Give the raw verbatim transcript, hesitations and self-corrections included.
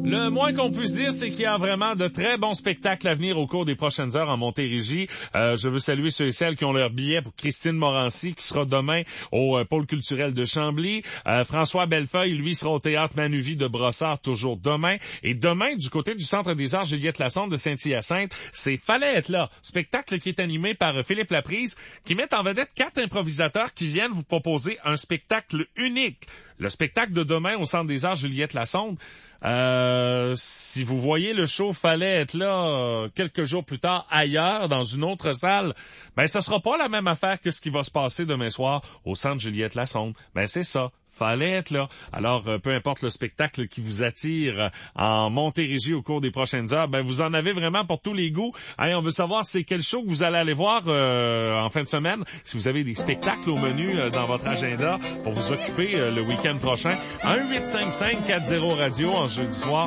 Le moins qu'on puisse dire, c'est qu'il y a vraiment de très bons spectacles à venir au cours des prochaines heures en Montérégie. Euh, je veux saluer ceux et celles qui ont leur billet pour Christine Morancy, qui sera demain au euh, pôle culturel de Chambly. Euh, François Bellefeuille, lui, sera au Théâtre Manuvie de Brossard, toujours demain. Et demain, du côté du Centre des Arts Juliette Lassonde de Saint-Hyacinthe, c'est Fallait être là. Spectacle qui est animé par euh, Philippe Laprise, qui met en vedette quatre improvisateurs qui viennent vous proposer un spectacle unique. Le spectacle de demain au Centre des Arts Juliette Lassonde, Euh, si vous voyez le show Fallait être là euh, quelques jours plus tard ailleurs, dans une autre salle, ben ça sera pas la même affaire que ce qui va se passer demain soir au Centre Juliette Lassonde. Ben c'est ça. Fallait être là. Alors, euh, peu importe le spectacle qui vous attire euh, en Montérégie au cours des prochaines heures, ben vous en avez vraiment pour tous les goûts. Hey, on veut savoir c'est quel show que vous allez aller voir euh, en fin de semaine. Si vous avez des spectacles au menu euh, dans votre agenda pour vous occuper euh, le week-un prochain. un huit cinq cinq quatre zéro radio en jeudi soir.